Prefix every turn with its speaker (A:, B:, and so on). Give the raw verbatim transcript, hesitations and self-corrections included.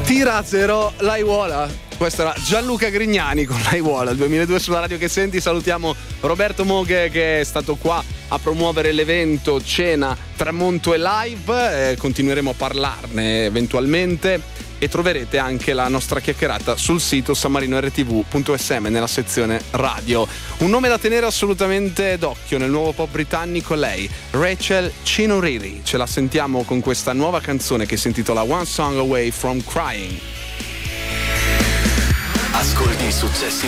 A: Tira zero l'Aiuola. Questo era Gianluca Grignani con l'Aiuola, il duemiladue sulla radio che senti. Salutiamo Roberto Moghe che è stato qua a promuovere l'evento Cena Tramonto e Live, eh, continueremo a parlarne eventualmente e troverete anche la nostra chiacchierata sul sito sammarino erre ti vu punto esse emme nella sezione radio. Un nome da tenere assolutamente d'occhio nel nuovo pop britannico, lei, Rachel Chinoriri. Ce la sentiamo con questa nuova canzone che si intitola One Song Away from Crying.
B: Ascolti i successi